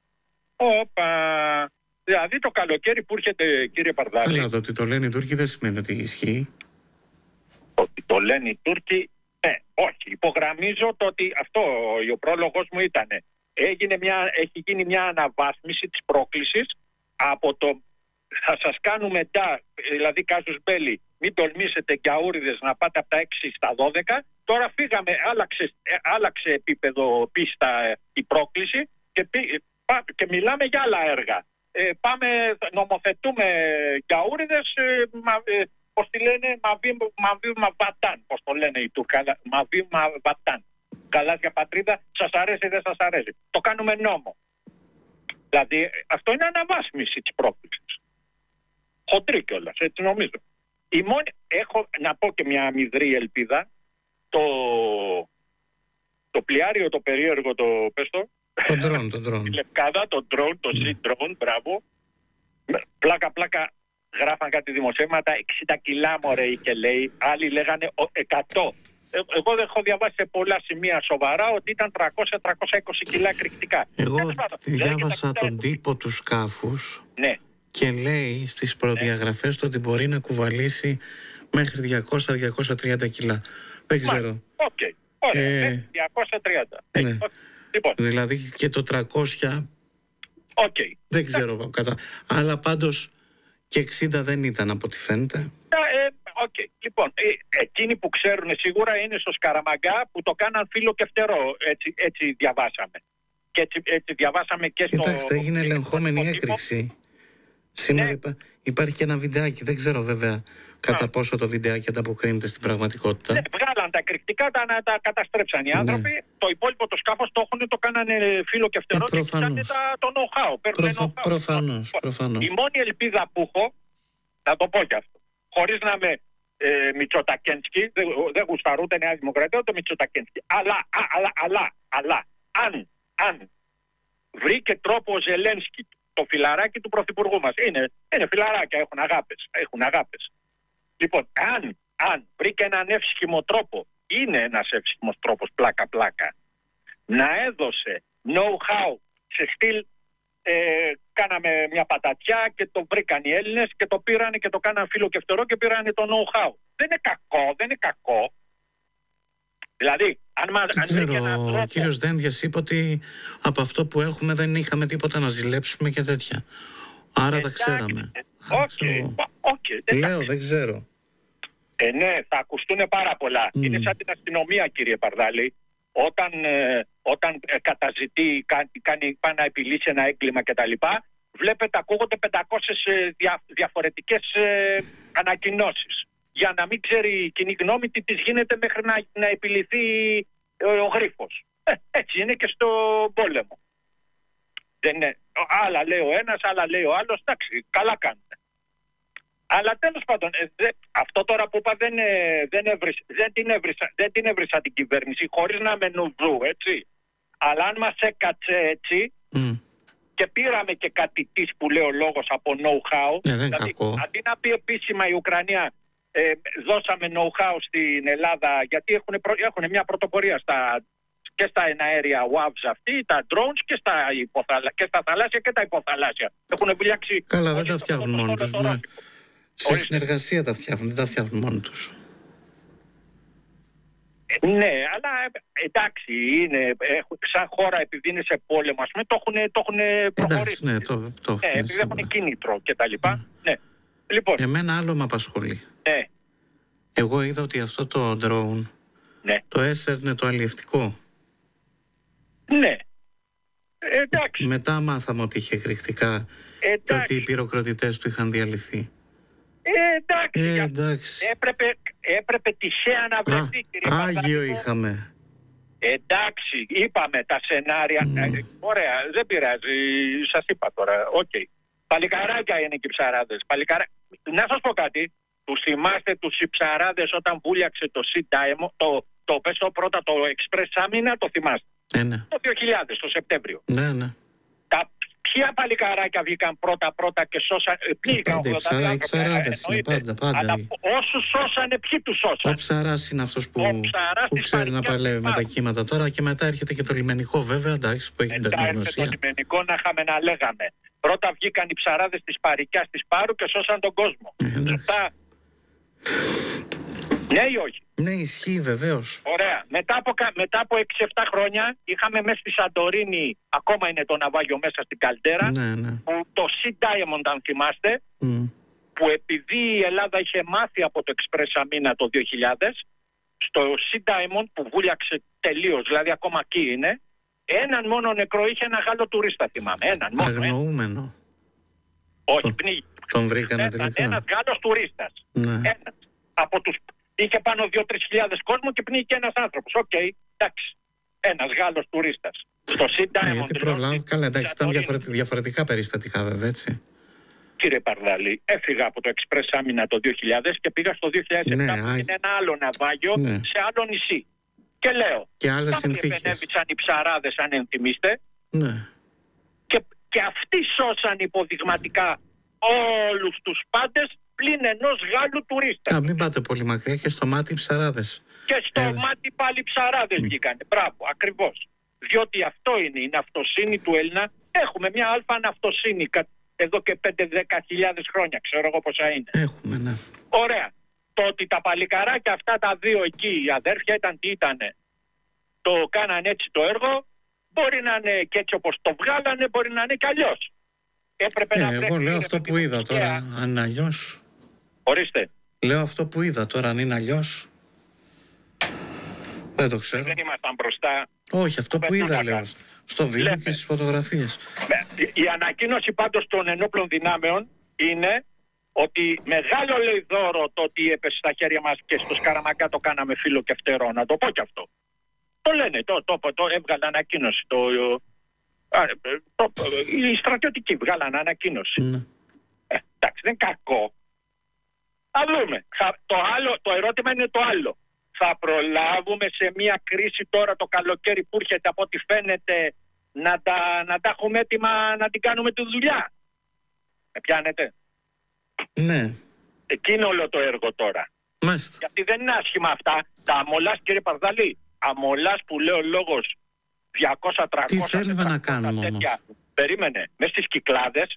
D: Δηλαδή το καλοκαίρι που έρχεται, κύριε Παρδάλη.
B: Αλλά το ότι το λένε οι Τούρκοι δεν σημαίνει ότι ισχύει.
D: Ότι το λένε οι Τούρκοι, όχι. Υπογραμμίζω το ότι αυτό ο πρόλογος μου ήταν. Έχει γίνει μια αναβάθμιση της πρόκλησης από το θα σας κάνουμε μετά, δηλαδή Κάζους Μπέλι, μην τολμήσετε γκαούριδες να πάτε από τα 6 στα 12. Τώρα φύγαμε, άλλαξε επίπεδο πίστα η πρόκληση και μιλάμε για άλλα έργα. Νομοθετούμε γκαούριδες, πώς τη λένε, Μαβί Μαβατάν, πώς το λένε οι Τούρκοι, Μαβί Μαβατάν. Γαλάζια πατρίδα, σας αρέσει, δεν σας αρέσει. Το κάνουμε νόμο. Δηλαδή αυτό είναι αναβάθμιση της πρόκλησης. Χοντρή κιόλας, έτσι νομίζω. Έχω να πω και μια αμυδρή ελπίδα. Το πλοιάριο, το περίεργο, πες το.
B: Τον drone.
D: Η Λευκάδα, το drone, το sea drone, μπράβο. Πλάκα γράφαν κάτι δημοσιεύματα, 60 κιλά μωρέ και λέει, άλλοι λέγανε 100. Εγώ δεν έχω διαβάσει σε πολλά σημεία σοβαρά ότι ήταν 300-320 κιλά εκρηκτικά.
B: Εγώ διάβασα τον τύπο του σκάφους,
D: ναι,
B: και λέει στις προδιαγραφές του ότι μπορεί να κουβαλήσει μέχρι 200-230 κιλά. Δεν ξέρω.
D: Οκ, ωραία, 230.
B: Ναι.
D: Λοιπόν.
B: Δηλαδή και το 300 δεν ξέρω κατά. Αλλά πάντως και 60 δεν ήταν από ό,τι φαίνεται.
D: Λοιπόν, εκείνοι που ξέρουν σίγουρα είναι στο Σκαραμαγκά που το κάναν φύλλο και φτερό. Έτσι διαβάσαμε. Και έτσι διαβάσαμε και στο...
B: Κοιτάξτε, έγινε ελεγχόμενη έκρηξη. Σήμερα υπάρχει και ένα βιντεάκι. Δεν ξέρω βέβαια κατά πόσο το βιντεάκι ανταποκρίνεται στην πραγματικότητα.
D: Ναι, βγάλαν τα εκρηκτικά, τα καταστρέψαν οι άνθρωποι. Ναι. Το υπόλοιπο το σκάφος το κάνανε φύλλο και φτερό και κοιτάνε το know-how.
B: Προφανώς.
D: Η μόνη ελπίδα που έχω, θα το πω κι αυτό, χωρίς να είμαι Μητσοτακένσκι, δεν γουσταρώ ούτε Νέα Δημοκρατία ούτε Μητσοτακένσκι. Αλλά αν βρήκε τρόπο ο Ζελένσκι, το φιλαράκι του πρωθυπουργού μας, είναι φιλαράκια, έχουν αγάπες. Λοιπόν, αν βρήκε έναν εύσχυμο τρόπο, είναι ένας εύσχυμος τρόπος, πλάκα, να έδωσε know-how σε στυλ, κάναμε μια πατατιά και το βρήκαν οι Έλληνες και το πήρανε και το κάναν φύλλο και φτερό και πήρανε το know-how. Δεν είναι κακό. Δηλαδή, αν
B: ο κύριος Δένδιας είπε ότι από αυτό που έχουμε δεν είχαμε τίποτα να ζηλέψουμε και τέτοια. Άρα τα ξέραμε. Λέω, δεν ξέρω.
D: Ναι, θα ακουστούν πάρα πολλά. Είναι σαν την αστυνομία, κύριε Παρδάλη. Όταν καταζητεί, πάει να επιλύσει ένα έγκλημα κτλ. Βλέπετε, ακούγονται 500 διαφορετικές ανακοινώσεις. Για να μην ξέρει η κοινή γνώμη τι της γίνεται μέχρι να επιλυθεί ο γρίφος. Έτσι είναι και στο πόλεμο. Δεν είναι. Άλλα λέει ο ένας, άλλα λέει ο άλλος. Εντάξει, καλά κάνουν. Αλλά τέλος πάντων, αυτό τώρα που είπα δεν την έβρισα την κυβέρνηση, χωρίς να με νουδού, έτσι. Αλλά αν μας έκατσε έτσι και πήραμε και κάτι της που λέει ο λόγος από know-how, δηλαδή αντί να πει επίσημα η Ουκρανία δώσαμε know-how στην Ελλάδα, γιατί έχουν μια πρωτοπορία και στα εναέρια WAVs αυτή, τα drones και στα θαλάσσια και τα υποθαλάσσια. Έχουν βλιάξει.
B: Καλά, δεν τα φτιάχνουν μόνοι τους. Σε συνεργασία τα φτιάχνουν, δεν τα φτιάχνουν μόνοι τους.
D: Ναι, αλλά εντάξει, σαν χώρα επειδή είναι σε πόλεμο, ας πούμε, το έχουν προχωρήσει.
B: Εντάξει, ναι,
D: επειδή έχουν κίνητρο κτλ. Ναι. Λοιπόν.
B: Εμένα άλλο με απασχολεί.
D: Ναι.
B: Εγώ είδα ότι αυτό το drone το έσαιρνε το αλλιευτικό.
D: Ναι. Εντάξει.
B: Μετά μάθαμε ότι είχε εκρηκτικά και ότι οι πυροκροτητές του είχαν διαλυθεί.
D: Εντάξει. Έπρεπε τυχαία να βρεθεί, κύριε
B: Άγιο είχαμε.
D: Εντάξει, είπαμε τα σενάρια. Ωραία, δεν πειράζει. Σας είπα τώρα. Παλικαράκια είναι και οι ψαράδες. Να σας πω κάτι. Τους θυμάστε τους ψαράδες όταν βούλιαξε το Sea Diamond, το πέσω πρώτα το Express Άμυνα, το θυμάστε.
B: Ναι.
D: Το 2000, το Σεπτέμβριο.
B: Ναι.
D: Ποια παλικαράκια βγήκαν πρώτα και σώσαν. Πήγαν 80
B: ψαράδες είναι πάντα.
D: Αλλά όσους σώσανε, ποιοι τους σώσαν.
B: Ο ψαράς είναι αυτός που ξέρει να παλεύει με τα κύματα τώρα και μετά έρχεται και το λιμενικό βέβαια, εντάξει, που έχει την τεχνογνωσία.
D: Το λιμενικό να είχαμε να λέγαμε. Πρώτα βγήκαν οι ψαράδες της Παρικιάς της Πάρου και σώσαν τον κόσμο. Ναι ή όχι?
B: Ναι, ισχύει βεβαίως.
D: Ωραία. Μετά από 6-7 χρόνια είχαμε μέσα στη Σαντορίνη, ακόμα είναι το ναυάγιο μέσα στην Καλτέρα, που το Sea Diamond, αν θυμάστε, που επειδή η Ελλάδα είχε μάθει από το Express Αμίνα το 2000, στο Sea Diamond που βούλιαξε τελείως, δηλαδή ακόμα εκεί είναι, έναν μόνο νεκρό είχε, ένα Γάλλο τουρίστα θυμάμαι.
B: Αγνοούμενο.
D: Όχι, πνίγει.
B: Τον βρήκανε τελικά.
D: Ένας Γάλλος τουρίστας. Ένας. Από τους... Είχε πάνω 2-3 χιλιάδες κόσμο και πνίγηκε ένας άνθρωπος. Εντάξει. Ένας Γάλλος τουρίστας. Στο Sea Diamond.
B: Γιατί προλάβει. Καλά, εντάξει, ήταν διαφορετικά περιστατικά βέβαια, έτσι.
D: κύριε Παρδάλη, έφυγα από το Express Άμυνα το 2000 και πήγα στο 2007 που είναι ένα άλλο ναυάγιο σε άλλο νησί. Και λέω,
B: και άλλες συνθήκες.
D: επενέβησαν οι ψαράδες, αν ενθυμίστε, και αυτοί σώσαν υποδειγματικά όλους τους πάντες πλην ενός Γάλλου τουρίστα.
B: Μην πάτε πολύ μακριά, και στο μάτι ψαράδες.
D: Και στο μάτι πάλι ψαράδες βγήκανε. Μπράβο, ακριβώς. Διότι αυτό είναι η ναυτοσύνη του Έλληνα. Έχουμε μια αλφα ναυτοσύνη εδώ και 5-10 χρόνια, ξέρω εγώ πόσα είναι.
B: Έχουμε, ναι.
D: Ωραία. Το ότι τα παλικαράκια αυτά τα δύο εκεί, οι αδέρφια ήταν τι ήτανε, το κάνανε έτσι το έργο, μπορεί να είναι και έτσι όπως το βγάλανε, μπορεί να είναι και αλλιώς. Έπρεπε να
B: εγώ λέω αυτό που είδα τώρα, αν είναι αλλιώς.
D: Ορίστε.
B: Λέω αυτό που είδα τώρα, αν είναι αλλιώς. Δεν το ξέρω.
D: Δεν ήμασταν μπροστά.
B: Όχι, αυτό που είδα λέω. Στο βίντεο και στις φωτογραφίες.
D: Η ανακοίνωση πάντως των ενόπλων δυνάμεων είναι ότι μεγάλο λέει δώρο το ότι έπεσε στα χέρια μας και στο Σκαραμαγκά το κάναμε φίλο και φτερό. Να το πω κι αυτό. Το λένε, το έβγαλε ανακοίνωση. Οι στρατιωτικοί βγάλαν ανακοίνωση. Εντάξει, δεν είναι κακό. Θα δούμε. Το ερώτημα είναι το άλλο. Θα προλάβουμε σε μια κρίση τώρα το καλοκαίρι που έρχεται, από ό,τι φαίνεται, να τα έχουμε έτοιμα να την κάνουμε τη δουλειά? Με πιάνετε?
B: Ναι.
D: Εκεί είναι όλο το έργο τώρα.
B: Μάλιστα.
D: Γιατί δεν είναι άσχημα αυτά. Τα αμολάς, κύριε Παρδάλη, αμολάς που λέει ο λόγος 200-300.
B: Τι θέλουμε να κάνουμε όμως?
D: Περίμενε. Μες στις Κυκλάδες,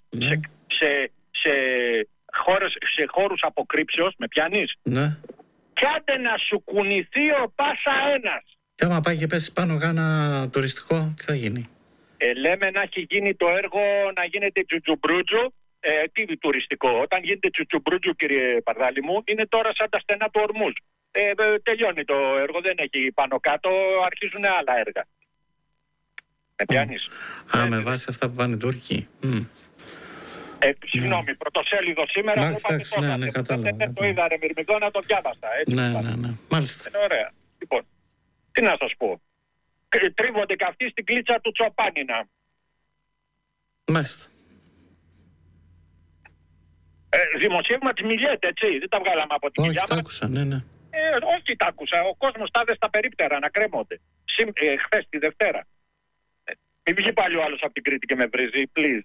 D: σε χώρους αποκρύψεως, με πιάνεις?
B: Ναι.
D: Κι άντε να σου κουνηθεί ο πάσα ένας.
B: Και άμα πάει και πέσει πάνω κάνα τουριστικό, τι θα γίνει?
D: Λέμε να έχει γίνει το έργο, να γίνεται τσουτσουμπρούτζου. Τι τουριστικό? Όταν γίνεται τσουτσουμπρούτζου, κύριε Παρδάλη μου, είναι τώρα σαν τα στενά του Ορμούς. Τελειώνει το έργο, δεν έχει πάνω κάτω, αρχίζουν άλλα έργα. Με πιάνεις?
B: Με βάση αυτά που πάνε οι Τούρκοι.
D: Συγγνώμη, πρωτοσέλιδο σήμερα.
B: Ναι, κατάλαβα.
D: Το είδα ρε Μυρμηδό, να το διάβασα.
B: Ναι. Μάλιστα.
D: Είναι ωραία. Λοιπόν, τι να σας πω. Τρίβονται και αυτοί στην κλίτσα του Τσοπάνινα.
B: Μάλιστα.
D: Δημοσίευμα της Μιλιέτ, έτσι. Δεν τα βγάλαμε από την κοιλιά μας.
B: Όχι, τα άκουσα, ναι.
D: Όχι, τα άκουσα. Ο κόσμος τα δε στα περίπτερα να κρέμονται. Χθες τη Δευτέρα. Μην βγει πάλι ο άλλος από την Κρήτη και με βρίζει, please.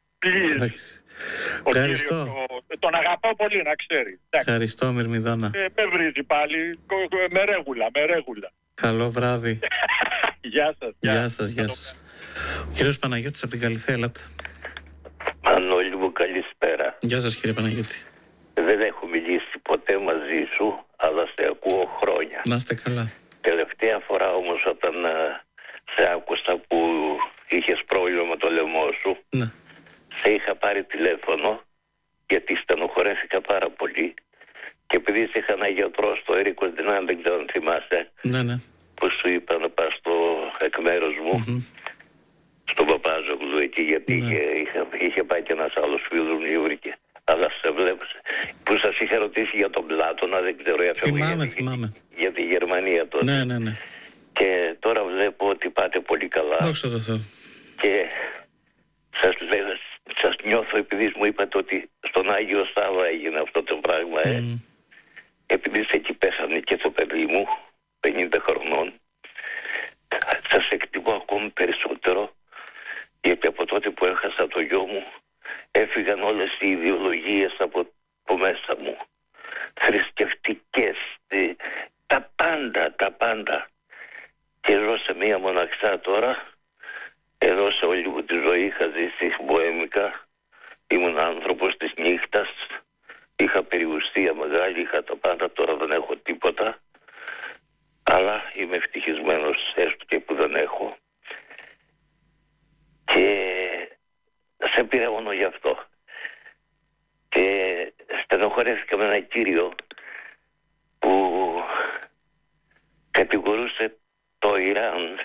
B: Ευχαριστώ.
D: Τον αγαπώ πολύ, να ξέρει.
B: Ευχαριστώ, Μυρμηδόνα.
D: Με βρίζει πάλι. Με ρέγουλα.
B: Καλό βράδυ.
D: Γεια
B: σας. Ο κύριος Παναγιώτης από την Καλυθέα, ελάτε.
I: Μανώλη μου, καλησπέρα.
B: Γεια σας, κύριε Παναγιώτη.
I: Δεν έχω μιλήσει ποτέ μαζί σου, αλλά σε ακούω χρόνια.
B: Να είστε καλά.
I: Τελευταία φορά όμως, όταν σε άκουσα που είχες πρόβλημα με το λαιμό σου,
B: ναι,
I: σε είχα πάρει τηλέφωνο γιατί στενοχωρέθηκα πάρα πολύ, και επειδή είχα ένα γιατρό στο Ερίκος Δυνάμει, δεν ξέρω αν θυμάσαι,
B: ναι,
I: που σου είπα να πας στο εκ μέρους μου, στον Παπάζογλου εκεί, γιατί είχε πάει και ένας άλλος φίλος μου και βρήκε. Αλλά σε βλέπω, που σας είχα ρωτήσει για τον Πλάτωνα, δεν ξέρω,
B: θυμάμαι.
I: Για τη Γερμανία τότε.
B: Ναι.
I: Και τώρα βλέπω ότι πάτε πολύ καλά.
B: Δόξα τω Θεώ.
I: Και σας νιώθω, επειδή μου είπατε ότι στον Άγιο Σάββα έγινε αυτό το πράγμα. Επειδή εκεί πέθανε και το παιδί μου, 50 χρονών, σας εκτιμώ ακόμη περισσότερο, γιατί από τότε που έχασα το γιο μου, έφυγαν όλες οι ιδεολογίες από μέσα μου. Θρησκευτικές, τα πάντα. Και ζω σε μία μοναξιά τώρα. Εδώ σε όλη μου τη ζωή είχα ζήσει μποέμικα. Ήμουν άνθρωπος της νύχτας. Είχα περιουσία μεγάλη, είχα τα πάντα. Τώρα δεν έχω τίποτα. Αλλά είμαι ευτυχισμένος, έστω και που δεν έχω. Και σε πήρα μόνο γι' αυτό. Και στενοχωρέθηκα με έναν κύριο που κατηγορούσε το Ιράν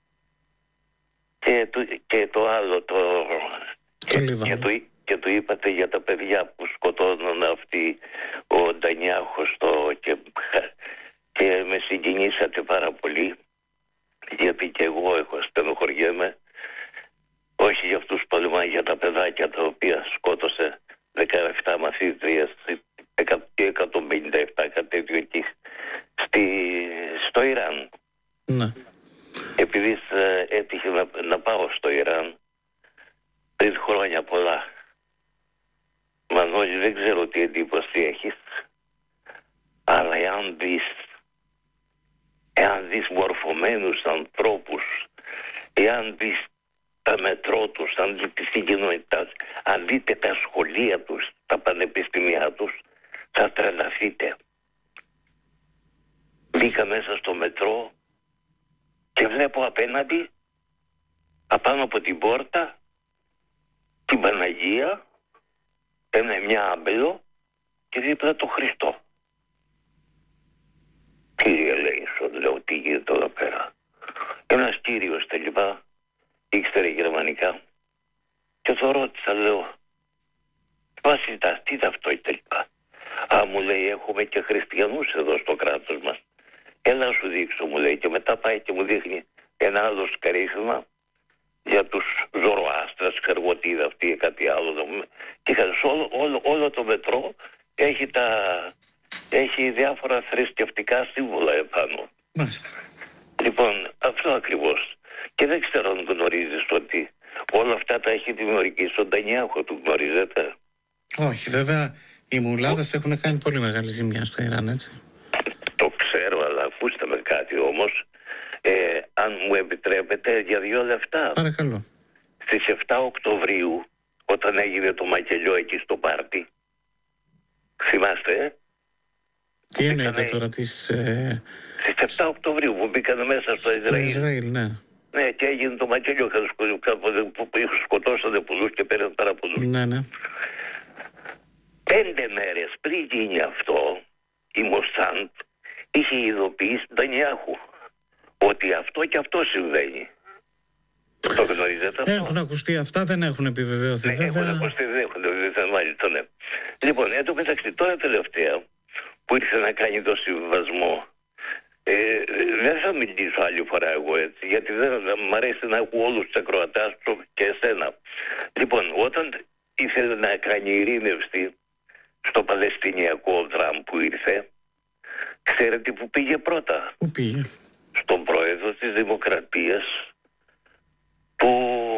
I: και το άλλο και του είπατε για τα παιδιά που σκοτώνουν αυτοί, ο Ντανιάχος και με συγκινήσατε πάρα πολύ, γιατί και εγώ έχω στενοχωριέμαι, όχι για αυτούς πολεμά, για τα παιδάκια τα οποία σκότωσε 16 φοιτήτριας και 157, κάτι τέτοιο εκεί, στο Ιράν.
B: Ναι.
I: Επειδή έτυχε να πάω στο Ιράν πριν χρόνια πολλά. Μανώλη, δεν ξέρω τι εντύπωση έχεις, αλλά εάν δεις μορφωμένους ανθρώπους, εάν δεις τα μετρό τους, αν δείτε την κοινότητα, αν δείτε τα σχολεία τους, τα πανεπιστήμια τους, θα τρελαθείτε. Μπήκα μέσα στο μετρό και βλέπω απέναντι, απάνω από την πόρτα, την Παναγία, μια άμπελο και δίπλα το Χριστό. Κύριε Λέισον, λέω, τι γίνεται εδώ πέρα? Ένας κύριος τελικά ήξερε γερμανικά και το ρώτησα, λέω, Βασιλτάς, τι είναι αυτό τελικά? Μου λέει, έχουμε και χριστιανούς εδώ στο κράτος μας. Έλα να σου δείξω, μου λέει, και μετά πάει και μου δείχνει ένα άλλο σκαρίφημα για τους Ζωροάστρας, Καργωτίδα αυτή ή κάτι άλλο. Και όλο το μετρό έχει διάφορα θρησκευτικά σύμβολα επάνω.
B: Μάλιστα.
I: Λοιπόν, αυτό ακριβώς. Και δεν ξέρω αν γνωρίζεις ότι όλα αυτά τα έχει δημιουργήσει ο Ντανιάχο, του γνωρίζετε?
B: Όχι, βέβαια οι μουλάδες έχουν κάνει πολύ μεγάλη ζημιά στο Ιράν, έτσι.
I: Το ξέρω, αλλά ακούστε με κάτι όμως. Αν μου επιτρέπετε, για 2 λεπτά.
B: Παρακαλώ.
I: Στις 7 Οκτωβρίου, όταν έγινε το μακελιό εκεί στο πάρτι, θυμάστε?
B: Τι εννοείται τώρα
I: Στις 7 Οκτωβρίου που μπήκαν μέσα στο Ισραήλ.
B: Ναι.
I: Ναι, και έγινε το μακελιό που σκοτώσανε πολλούς και πέραν πάρα πολλούς.
B: Ναι, ναι.
I: 5 μέρες πριν γίνει αυτό, η Μοσάντ είχε ειδοποιήσει τον Ντανιάχου ότι αυτό και αυτό συμβαίνει. Το γνωρίζετε αυτό?
B: Έχουν ακουστεί αυτά, δεν έχουν επιβεβαιωθεί.
I: Ναι,
B: βέβαια.
I: έχουν ακουστεί, δεν έχουν επιβεβαιωθεί, μάλιστα, ναι. Λοιπόν, εν τω μεταξύ, τώρα τελευταία που ήρθε να κάνει το συμβιβασμό, δεν θα μιλήσω άλλη φορά εγώ έτσι, γιατί δεν μου αρέσει να έχω όλους τους ακροατάς και εσένα. Λοιπόν, όταν ήθελε να κάνει ειρήνευση στο Παλαιστινιακό δράμ που ήρθε, ξέρετε που πήγε πρώτα?
B: Πού πήγε?
I: Στον πρόεδρο της Δημοκρατίας, που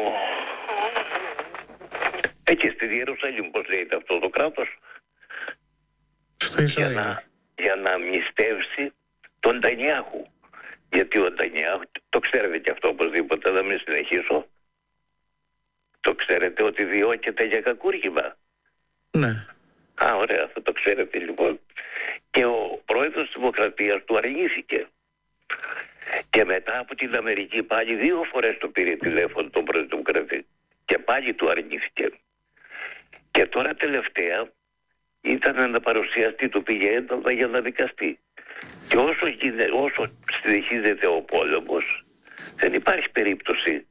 I: εκεί στη Ιερουσαλήμ, πώς λέγεται αυτό το κράτος,
B: στο Ισραήλ,
I: για να αμνηστεύσει τον Ντανιάχου. Γιατί ο Ντανιάχου, το ξέρετε και αυτό οπωσδήποτε, να μην συνεχίσω, το ξέρετε ότι διώκεται για κακούργημα?
B: Ναι.
I: Ωραία, αυτό το ξέρετε λοιπόν. Και ο πρόεδρος της Δημοκρατίας του αρνήθηκε. Και μετά από την Αμερική πάλι 2 φορές το πήρε τηλέφωνο τον πρόεδρο του Δημοκρατίας και πάλι του αρνήθηκε. Και τώρα τελευταία ήταν να παρουσιαστεί, του πήγε ένταλμα για να δικαστεί. Και όσο συνεχίζεται ο πόλεμος, δεν υπάρχει περίπτωση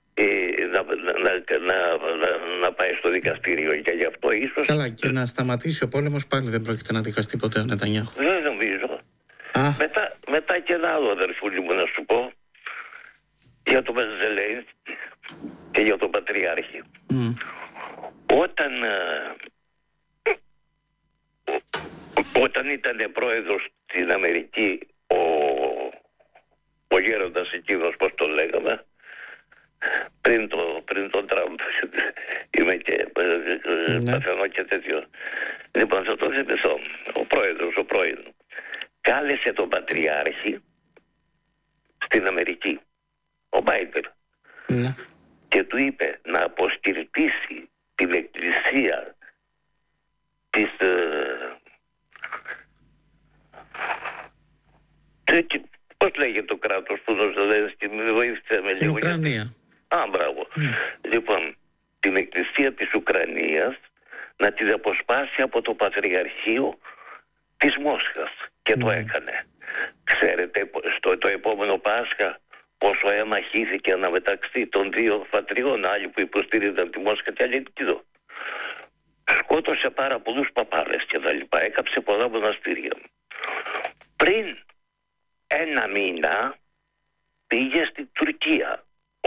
I: να πάει στο δικαστήριο, και γι' αυτό ίσως...
B: Καλά, και να σταματήσει ο πόλεμος πάλι δεν πρόκειται να δικαστεί ποτέ ο Νετανιάχου.
I: Δεν νομίζω. Μετά και ένα άλλο, αδερφούλη μου, να σου πω, για τον Ζελένσκι και για τον Πατριάρχη. Όταν ήταν πρόεδρος στην Αμερική ο γέροντας εκείνος, πώς το λέγαμε, πριν τον Τραμπ, είμαι και παθαινό και τέτοιο. Λοιπόν, θα το θυμηθώ. Ο πρόεδρος, ο πρώην, κάλεσε τον Πατριάρχη στην Αμερική, ο Μπάιντερ, και του είπε να αποστηρτήσει την εκκλησία της πώς λέγεται το κράτος που τον Ζελένσκι, με βοήθησε με λίγο?
B: Την Ουκρανία.
I: Μπράβο. Λοιπόν, την εκκλησία της Ουκρανίας να την αποσπάσει από το Πατριαρχείο της Μόσχας. Και το έκανε. Ξέρετε, το επόμενο Πάσχα πόσο αίμα χύθηκε αναμεταξύ των 2 πατριών, άλλοι που υποστήριζαν τη Μόσχα και άλλοι εδώ. Σκότωσε πάρα πολλούς παπάδες και τα λοιπά. Έκαψε πολλά μοναστήρια. Πριν 1 μήνα πήγε στην Τουρκία ο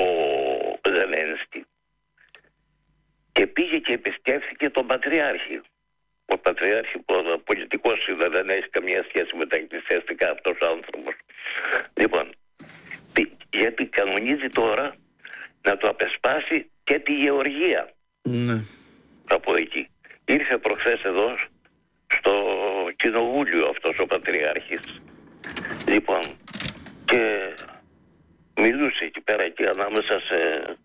I: Ζελένσκι και πήγε και επισκέφθηκε τον Πατριάρχη, ο ο Πατριάρχη πολιτικός είναι, δεν έχει καμία σχέση με τα εκκλησιαστικά αυτός ο άνθρωπος. Λοιπόν, γιατί κανονίζει τώρα να το απεσπάσει και τη Γεωργία.
B: Ναι.
I: Από εκεί. Ήρθε προχθές εδώ στο κοινοβούλιο αυτός ο Πατριάρχης. Λοιπόν, και μιλούσε εκεί πέρα και ανάμεσα σε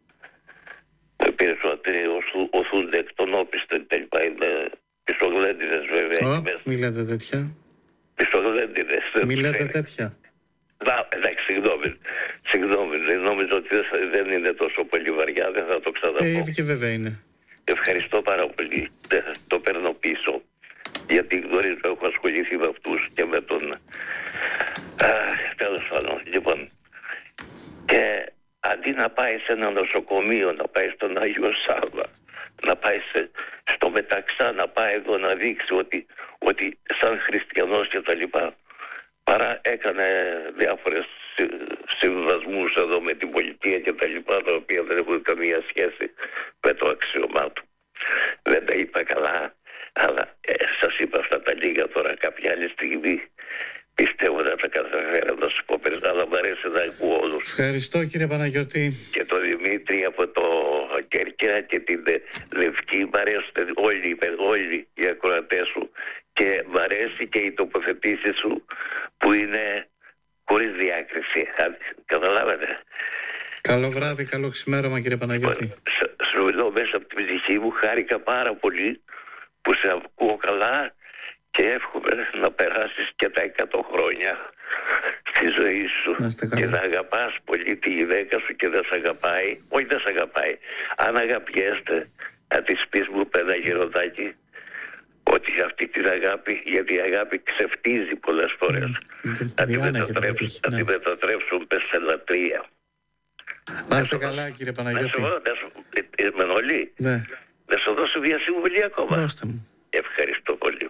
I: περισσότεροι οθούνται εκ των όπιστων τελικά, είναι πισογλέντιδες βέβαια.
B: Μη λέτε τέτοια.
I: Πισογλέντιδες.
B: Μη λέτε τέτοια.
I: Εντάξει, συγγνώμη, νόμιζα ότι δεν είναι τόσο πολύ βαριά, δεν θα το ξαναπώ.
B: Και βέβαια είναι.
I: Ευχαριστώ πάρα πολύ, το παίρνω πίσω, γιατί γνωρίζω, έχω ασχοληθεί με αυτούς και με τον... τέλος πάντων, λοιπόν, και αντί να πάει σε ένα νοσοκομείο, να πάει στον Άγιο Σάββα, να πάει στο Μεταξά, να πάει εδώ να δείξει ότι σαν χριστιανός και τα λοιπά, παρά έκανε διάφορες συμβασμούς εδώ με την πολιτεία και τα λοιπά, τα οποία δεν έχουν καμία σχέση με το αξίωμά του. Δεν τα είπα καλά, αλλά σας είπα αυτά τα λίγα τώρα. Κάποια άλλη στιγμή πιστεύω να τα καταφέρω να σου πω περισσότερο, αλλά μου αρέσει να ακούω όλους.
B: Ευχαριστώ κύριε Παναγιώτη.
I: Και το Δημήτρη από το Κέρκυρα και την Λευκή, μ' αρέσουν όλοι οι ακροατές σου και μ' αρέσει και η τοποθετήση σου που είναι χωρίς διάκριση. Καταλάβατε.
B: Καλό βράδυ, καλό ξημέρωμα κύριε Παναγιώτη.
I: Σου μιλώ μέσα από την ψυχή μου, χάρηκα πάρα πολύ που σε ακούω καλά και εύχομαι να περάσεις και τα 100 χρόνια στη ζωή σου και να αγαπάς πολύ τη γυναίκα σου και δεν σε αγαπάει. Όχι, δεν σε αγαπάει. Αν αγαπιέστε, να της πεις μου ένα γεροντάκι ότι αυτή την αγάπη, γιατί η αγάπη ξεφτίζει πολλές φορές, να τη μετατρέψουν σε λατρεία.
B: Να είστε καλά κύριε Παναγιώτη.
I: Μενολή, να σου δώσω μια συμβουλή ακόμα.
B: Δώστε μου.
I: Ευχαριστώ πολύ.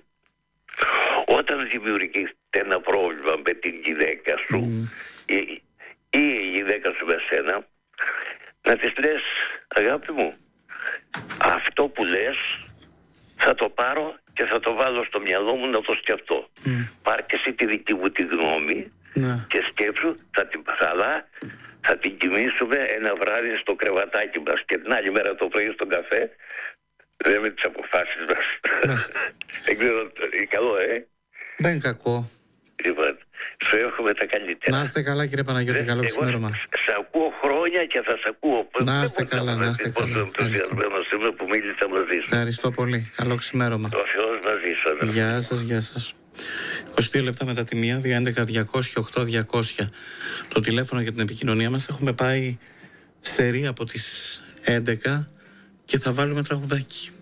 I: Όταν δημιουργείς ένα πρόβλημα με την γυναίκα σου ή η γυναίκα σου με σένα, να της λες, αγάπη μου, αυτό που λες θα το πάρω και θα το βάλω στο μυαλό μου να το σκεφτώ. Πάρ' και εσύ τη δική μου τη γνώμη και σκέψου, θα την κοιμήσουμε ένα βράδυ στο κρεβατάκι μας και την άλλη μέρα το πρωί στον καφέ λέμε τις αποφάσεις μας. Δεν ξέρω, καλό,
B: δεν είναι κακό.
I: Λοιπόν, σου εύχομαι τα καλύτερα.
B: Να είστε καλά κύριε Παναγιώτη, καλό ξημέρωμα.
I: Σε ακούω χρόνια και θα σε ακούω.
B: Να είστε καλά, να είστε καλά.
I: Είμαι που μίλησα μαζί σου.
B: Ευχαριστώ πολύ, καλό ξημέρωμα.
I: Ο Θεός μαζί σας.
B: Γεια σας, γεια σας. 22 λεπτά μετά τη 1, 211-200-8200 το τηλέφωνο για την επικοινωνία μας. Έχουμε πάει σερί από τις 11 και θα βάλουμε τραγουδάκι.